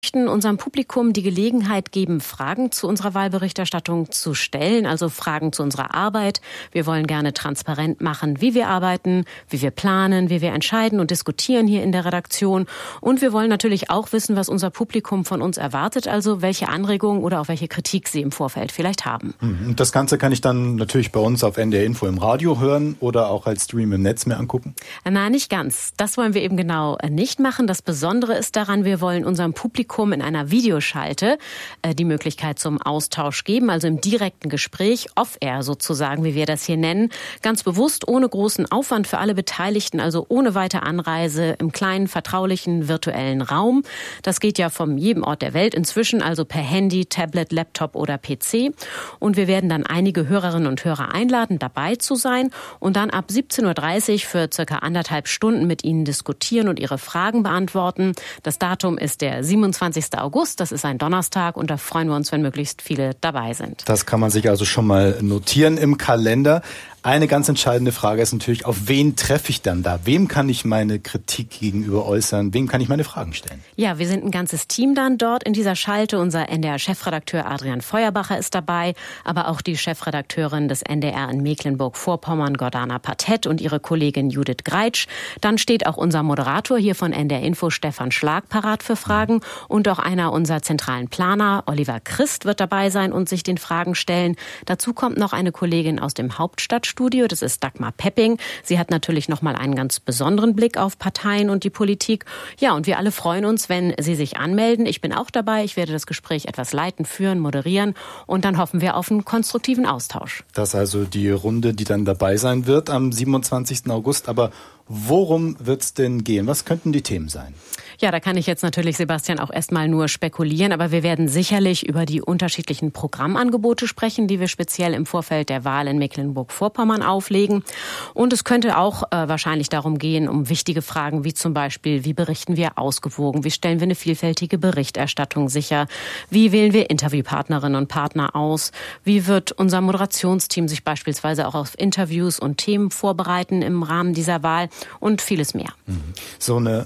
möchten unserem Publikum die Gelegenheit geben, Fragen zu unserer Wahlberichterstattung zu stellen, also Fragen zu unserer Arbeit. Wir wollen gerne transparent machen, wie wir arbeiten, wie wir planen, wie wir entscheiden und diskutieren hier in der Redaktion. Und wir wollen natürlich auch wissen, was unser Publikum von uns erwartet, also welche Anregungen oder auch welche Kritik sie im Vorfeld vielleicht haben. Und das Ganze kann ich dann natürlich bei uns auf NDR Info im Radio hören oder auch als Stream im Netz mir angucken? Nein, nicht ganz. Das wollen wir eben genau nicht machen. Das Besondere ist daran, wir wollen unserem Publikum in einer Videoschalte die Möglichkeit zum Austausch geben, also im direkten Gespräch, off-air sozusagen, wie wir das hier nennen, ganz bewusst ohne großen Aufwand für alle Beteiligten, also ohne weite Anreise im kleinen, vertraulichen, virtuellen Raum. Das geht ja von jedem Ort der Welt inzwischen, also per Handy, Tablet, Laptop oder PC. Und wir werden dann einige Hörerinnen und Hörer einladen, dabei zu sein und dann ab 17.30 Uhr für circa 1,5 Stunden mit Ihnen diskutieren und Ihre Fragen beantworten. Das Datum ist der 27. August, das ist ein Donnerstag und da freuen wir uns, wenn möglichst viele dabei sind. Das kann man sich also schon mal notieren im Kalender. Eine ganz entscheidende Frage ist natürlich, auf wen treffe ich dann da? Wem kann ich meine Kritik gegenüber äußern? Wem kann ich meine Fragen stellen? Ja, wir sind ein ganzes Team dann dort in dieser Schalte. Unser NDR-Chefredakteur Adrian Feuerbacher ist dabei, aber auch die Chefredakteurin des NDR in Mecklenburg-Vorpommern, Gordana Patett, und ihre Kollegin Judith Greitsch. Dann steht auch unser Moderator hier von NDR Info, Stefan Schlag, parat für Fragen. Und auch einer unserer zentralen Planer, Oliver Christ, wird dabei sein und sich den Fragen stellen. Dazu kommt noch eine Kollegin aus dem Hauptstadtstudio, das ist Dagmar Pepping. Sie hat natürlich nochmal einen ganz besonderen Blick auf Parteien und die Politik. Ja, und wir alle freuen uns, wenn Sie sich anmelden. Ich bin auch dabei. Ich werde das Gespräch etwas leiten, führen, moderieren und dann hoffen wir auf einen konstruktiven Austausch. Das ist also die Runde, die dann dabei sein wird am 27. August. Aber worum wird es denn gehen? Was könnten die Themen sein? Ja, da kann ich jetzt natürlich, Sebastian, auch erstmal nur spekulieren, aber wir werden sicherlich über die unterschiedlichen Programmangebote sprechen, die wir speziell im Vorfeld der Wahl in Mecklenburg-Vorpommern auflegen. Und es könnte auch wahrscheinlich darum gehen, um wichtige Fragen wie zum Beispiel, wie berichten wir ausgewogen, wie stellen wir eine vielfältige Berichterstattung sicher, wie wählen wir Interviewpartnerinnen und Partner aus, wie wird unser Moderationsteam sich beispielsweise auch auf Interviews und Themen vorbereiten im Rahmen dieser Wahl und vieles mehr. So eine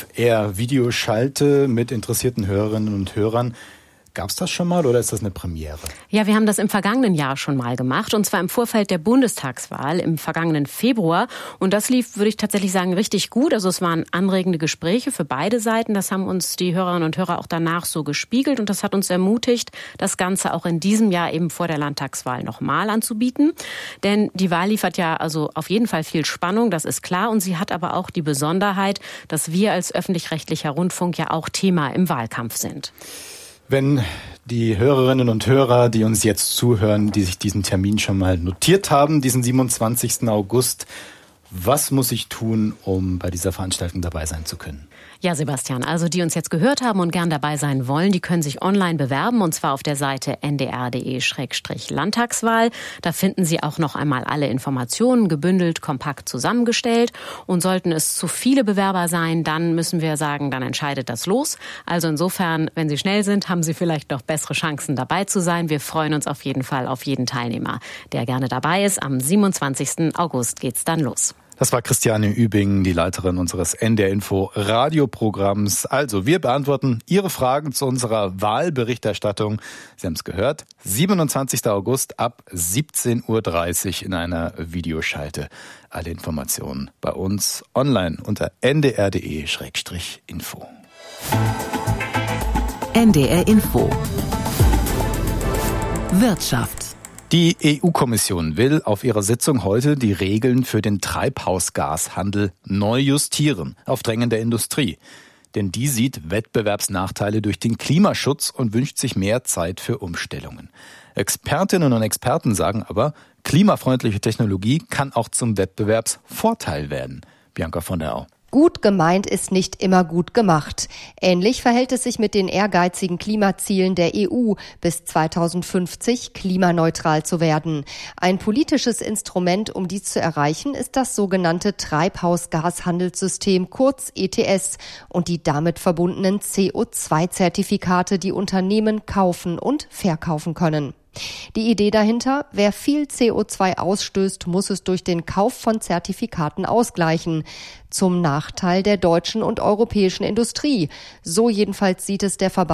Off-Air-Videoschalte mit interessierten Hörerinnen und Hörern. Gab es das schon mal oder ist das eine Premiere? Ja, wir haben das im vergangenen Jahr schon mal gemacht und zwar im Vorfeld der Bundestagswahl im vergangenen Februar. Und das lief, würde ich tatsächlich sagen, richtig gut. Also es waren anregende Gespräche für beide Seiten. Das haben uns die Hörerinnen und Hörer auch danach so gespiegelt und das hat uns ermutigt, das Ganze auch in diesem Jahr eben vor der Landtagswahl nochmal anzubieten. Denn die Wahl liefert ja also auf jeden Fall viel Spannung, das ist klar. Und sie hat aber auch die Besonderheit, dass wir als öffentlich-rechtlicher Rundfunk ja auch Thema im Wahlkampf sind. Wenn die Hörerinnen und Hörer, die uns jetzt zuhören, die sich diesen Termin schon mal notiert haben, diesen 27. August, was muss ich tun, um bei dieser Veranstaltung dabei sein zu können? Ja, Sebastian, also die uns jetzt gehört haben und gern dabei sein wollen, die können sich online bewerben und zwar auf der Seite ndr.de/Landtagswahl. Da finden Sie auch noch einmal alle Informationen gebündelt, kompakt zusammengestellt. Und sollten es zu viele Bewerber sein, dann müssen wir sagen, dann entscheidet das Los. Also insofern, wenn Sie schnell sind, haben Sie vielleicht noch bessere Chancen dabei zu sein. Wir freuen uns auf jeden Fall auf jeden Teilnehmer, der gerne dabei ist. Am 27. August geht's dann los. Das war Christiane Übing, die Leiterin unseres NDR Info Radioprogramms. Also, wir beantworten Ihre Fragen zu unserer Wahlberichterstattung. Sie haben es gehört, 27. August ab 17.30 Uhr in einer Videoschalte. Alle Informationen bei uns online unter ndr.de/info. NDR Info. Wirtschaft. Die EU-Kommission will auf ihrer Sitzung heute die Regeln für den Treibhausgashandel neu justieren, auf Drängen der Industrie. Denn die sieht Wettbewerbsnachteile durch den Klimaschutz und wünscht sich mehr Zeit für Umstellungen. Expertinnen und Experten sagen aber, klimafreundliche Technologie kann auch zum Wettbewerbsvorteil werden. Bianca von der Au. Gut gemeint ist nicht immer gut gemacht. Ähnlich verhält es sich mit den ehrgeizigen Klimazielen der EU, bis 2050 klimaneutral zu werden. Ein politisches Instrument, um dies zu erreichen, ist das sogenannte Treibhausgashandelssystem, kurz ETS, und die damit verbundenen CO2-Zertifikate, die Unternehmen kaufen und verkaufen können. Die Idee dahinter, wer viel CO2 ausstößt, muss es durch den Kauf von Zertifikaten ausgleichen. Zum Nachteil der deutschen und europäischen Industrie. So jedenfalls sieht es der Verband